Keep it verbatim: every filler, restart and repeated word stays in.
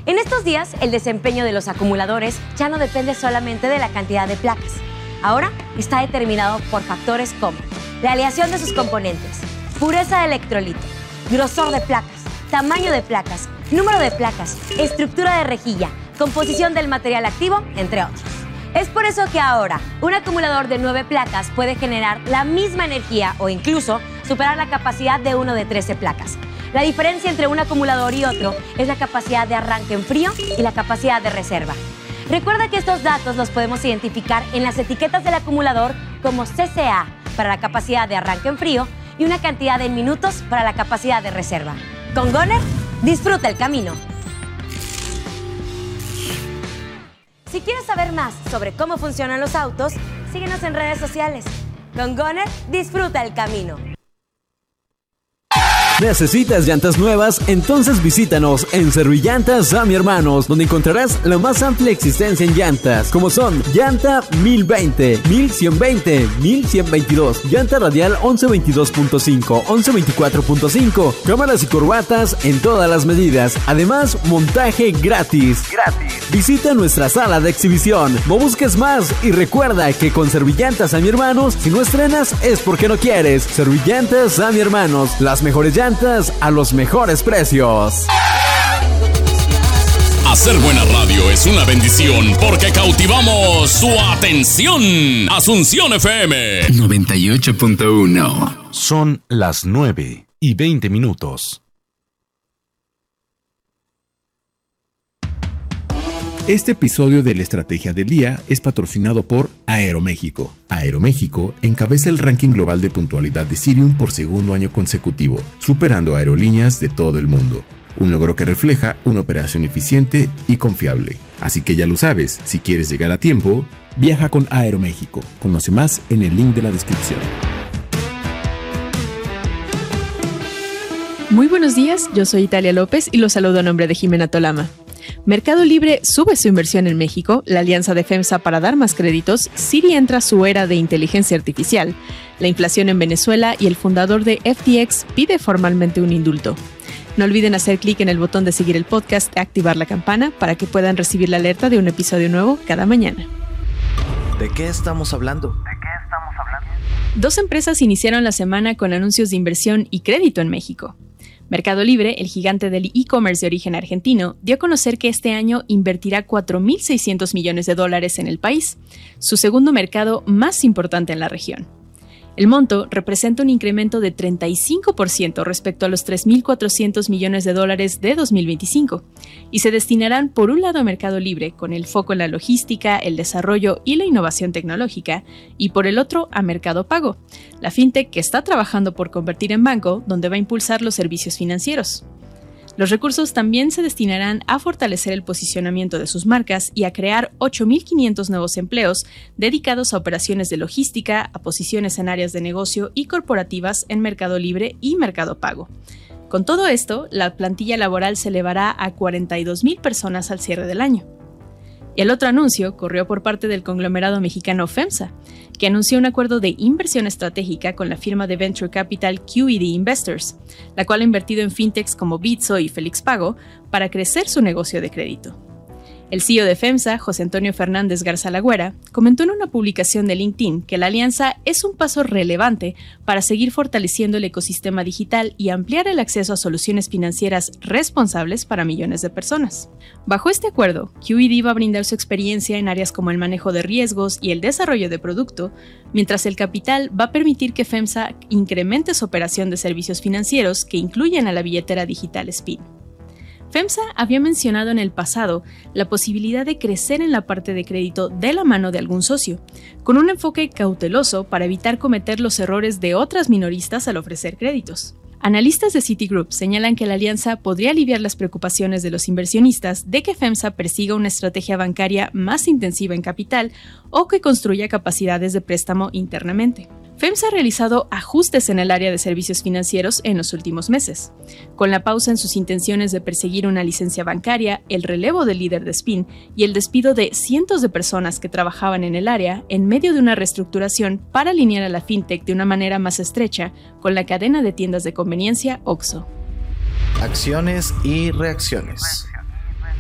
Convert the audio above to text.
En estos días, el desempeño de los acumuladores ya no depende solamente de la cantidad de placas. Ahora está determinado por factores como la aleación de sus componentes, pureza de electrolito, grosor de placas, tamaño de placas, número de placas, estructura de rejilla, composición del material activo, entre otros. Es por eso que ahora un acumulador de nueve placas puede generar la misma energía o incluso superar la capacidad de uno de trece placas. La diferencia entre un acumulador y otro es la capacidad de arranque en frío y la capacidad de reserva. Recuerda que estos datos los podemos identificar en las etiquetas del acumulador como C C A para la capacidad de arranque en frío y una cantidad en minutos para la capacidad de reserva. Con Goner, disfruta el camino. Si quieres saber más sobre cómo funcionan los autos, síguenos en redes sociales. Con Goner, disfruta el camino. ¿Necesitas llantas nuevas? Entonces visítanos en Servillantas Sammy Hermanos, donde encontrarás la más amplia existencia en llantas, como son llanta mil veinte, mil ciento veinte, mil ciento veintidós, llanta radial once veintidós punto cinco, once veinticuatro punto cinco, cámaras y curvatas en todas las medidas. Además, montaje gratis. Gratis. Visita nuestra sala de exhibición. No busques más y recuerda que con Servillantas Sammy Hermanos, si no estrenas es porque no quieres. Servillantas Sammy Hermanos, las mejores llantas a los mejores precios. Hacer buena radio es una bendición porque cautivamos su atención. Asunción F M noventa y ocho punto uno. Son las nueve y veinte minutos. Este episodio de la Estrategia del Día es patrocinado por Aeroméxico. Aeroméxico encabeza el ranking global de puntualidad de Cirium por segundo año consecutivo, superando a aerolíneas de todo el mundo. Un logro que refleja una operación eficiente y confiable. Así que ya lo sabes, si quieres llegar a tiempo, viaja con Aeroméxico. Conoce más en el link de la descripción. Muy buenos días, yo soy Italia López y los saludo a nombre de Jimena Tolama. Mercado Libre sube su inversión en México, la alianza de FEMSA para dar más créditos, Siri entra a su era de inteligencia artificial, la inflación en Venezuela y el fundador de F T X pide formalmente un indulto. No olviden hacer clic en el botón de seguir el podcast y activar la campana para que puedan recibir la alerta de un episodio nuevo cada mañana. ¿De qué estamos hablando? Dos empresas iniciaron la semana con anuncios de inversión y crédito en México. Mercado Libre, el gigante del e-commerce de origen argentino, dio a conocer que este año invertirá cuatro mil seiscientos millones de dólares en el país, su segundo mercado más importante en la región. El monto representa un incremento de treinta y cinco por ciento respecto a los tres mil cuatrocientos millones de dólares de dos mil veinticinco, y se destinarán por un lado a Mercado Libre, con el foco en la logística, el desarrollo y la innovación tecnológica, y por el otro a Mercado Pago, la fintech que está trabajando por convertir en banco, donde va a impulsar los servicios financieros. Los recursos también se destinarán a fortalecer el posicionamiento de sus marcas y a crear ocho mil quinientos nuevos empleos dedicados a operaciones de logística, a posiciones en áreas de negocio y corporativas en Mercado Libre y Mercado Pago. Con todo esto, la plantilla laboral se elevará a cuarenta y dos mil personas al cierre del año. Y el otro anuncio corrió por parte del conglomerado mexicano FEMSA, que anunció un acuerdo de inversión estratégica con la firma de Venture Capital Q E D Investors, la cual ha invertido en fintechs como Bitso y Félix Pago para crecer su negocio de crédito. El C E O de FEMSA, José Antonio Fernández Garza Lagüera, comentó en una publicación de LinkedIn que la alianza es un paso relevante para seguir fortaleciendo el ecosistema digital y ampliar el acceso a soluciones financieras responsables para millones de personas. Bajo este acuerdo, Q E D va a brindar su experiencia en áreas como el manejo de riesgos y el desarrollo de producto, mientras el capital va a permitir que FEMSA incremente su operación de servicios financieros que incluyen a la billetera digital Spin. FEMSA había mencionado en el pasado la posibilidad de crecer en la parte de crédito de la mano de algún socio, con un enfoque cauteloso para evitar cometer los errores de otras minoristas al ofrecer créditos. Analistas de Citigroup señalan que la alianza podría aliviar las preocupaciones de los inversionistas de que FEMSA persiga una estrategia bancaria más intensiva en capital o que construya capacidades de préstamo internamente. FEMSA ha realizado ajustes en el área de servicios financieros en los últimos meses. Con la pausa en sus intenciones de perseguir una licencia bancaria, el relevo del líder de Spin y el despido de cientos de personas que trabajaban en el área en medio de una reestructuración para alinear a la fintech de una manera más estrecha con la cadena de tiendas de conveniencia OXXO. Acciones y reacciones.